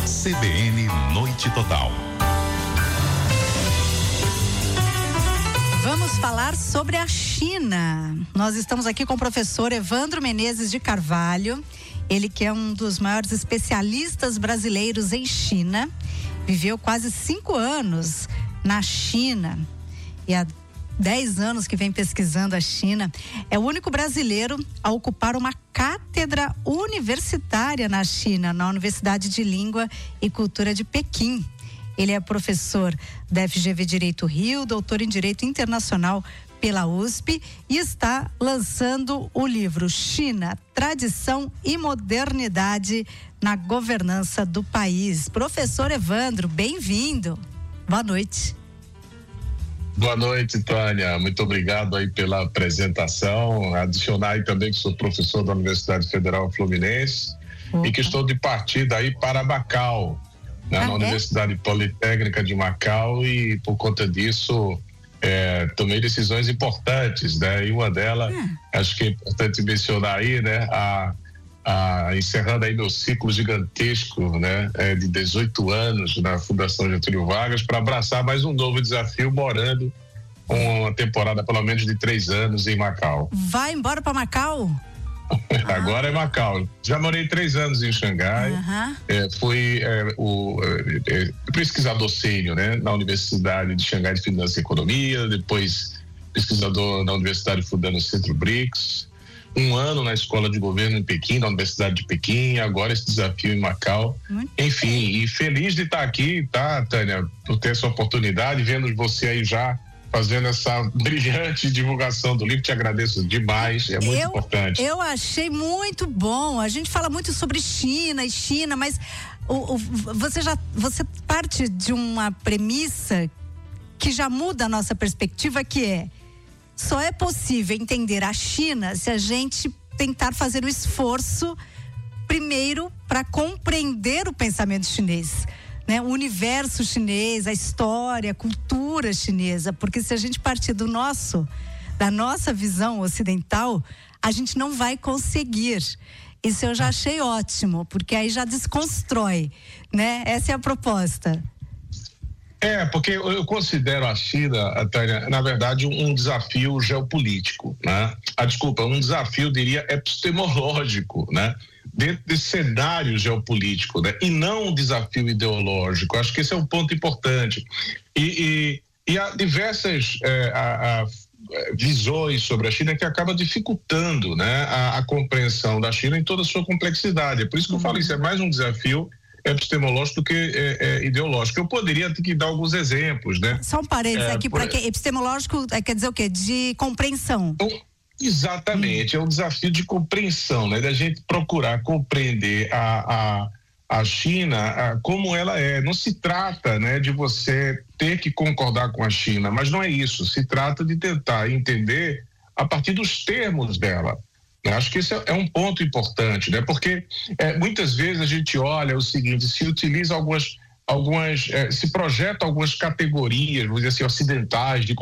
CBN Noite Total. Vamos falar sobre a China. Nós estamos aqui com o professor Evandro Menezes de Carvalho. Ele que é um dos maiores especialistas brasileiros em China. Viveu quase 5 anos na China. E há 10 anos que vem pesquisando a China. É o único brasileiro a ocupar uma cátedra universitária na China, na Universidade de Língua e Cultura de Pequim. Ele é professor da FGV Direito Rio, doutor em Direito Internacional pela USP e está lançando o livro China, Tradição e Modernidade na Governança do País. Professor Evandro, bem-vindo. Boa noite. Boa noite, Tânia. Muito obrigado aí pela apresentação. Adicionar aí também que sou professor da Universidade Federal Fluminense. Opa. E que estou de partida aí para Macau, né, na Universidade Politécnica de Macau, e por conta disso tomei decisões importantes, né? E uma delas, acho que é importante mencionar aí, né? Encerrando aí meu ciclo gigantesco, né? De 18 anos na Fundação Getúlio Vargas, para abraçar mais um novo desafio, morando uma temporada pelo menos de 3 anos em Macau. Vai embora para Macau? Agora é Macau. Já morei 3 anos em Xangai. Fui o pesquisador sênior, né, na Universidade de Xangai de Finanças e Economia, depois pesquisador na Universidade fundando o Centro BRICS, 1 ano na Escola de Governo em Pequim, na Universidade de Pequim, agora esse desafio em Macau. Enfim, e feliz de estar aqui, tá, Tânia, por ter essa oportunidade, vendo você aí já fazendo essa brilhante divulgação do livro. Te agradeço demais, é muito importante. Eu achei muito bom. A gente fala muito sobre China, mas você parte de uma premissa que já muda a nossa perspectiva, que só é possível entender a China se a gente tentar fazer o esforço primeiro para compreender o pensamento chinês, né? O universo chinês, a história, a cultura chinesa, porque se a gente partir da nossa visão ocidental, a gente não vai conseguir. Isso eu já achei ótimo, porque aí já desconstrói, né? Essa é a proposta. Porque eu considero a China, Tânia, na verdade, um desafio geopolítico, né? Um desafio, diria, epistemológico, né? Dentro desse cenário geopolítico, né? E não um desafio ideológico. Acho que esse é um ponto importante. E há diversas visões sobre a China que acabam dificultando, né, a compreensão da China em toda a sua complexidade. É por isso que eu falo isso, é mais um desafio epistemológico do que ideológico. Eu poderia ter que dar alguns exemplos, né? Só um parênteses aqui, para que epistemológico quer dizer o quê? De compreensão. Exatamente, é um desafio de compreensão, né? Da gente procurar compreender a China como ela é. Não se trata, né, de você ter que concordar com a China, mas não é isso. Se trata de tentar entender a partir dos termos dela. Acho que esse é um ponto importante, né? Porque muitas vezes a gente olha o seguinte: se utiliza se projeta algumas categorias, vamos dizer assim, ocidentais de